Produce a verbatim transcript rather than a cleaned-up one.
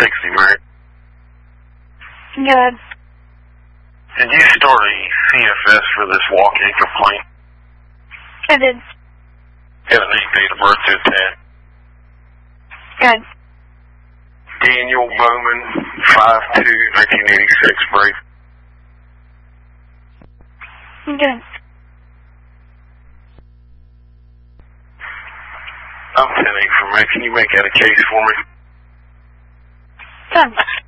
sixty, Mary? Good. Did you start a C F S for this walk-in complaint? I did. Got a name, date of birth to attach? Good. Daniel Bowman, five two, nineteen eighty-six, brave. Good. I'm ten eight for me. Can you make that a case for me? Done.